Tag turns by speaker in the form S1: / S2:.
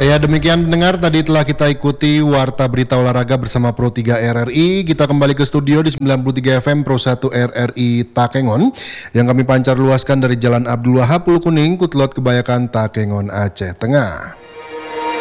S1: Ya demikian pendengar, tadi telah kita ikuti Warta Berita Olahraga bersama Pro 3 RRI. Kita kembali ke studio di 93 FM Pro 1 RRI Takengon yang kami pancar luaskan dari Jalan Abdul Wahab, Pulau Kuning, Kutlot Kebayakan, Takengon, Aceh Tengah.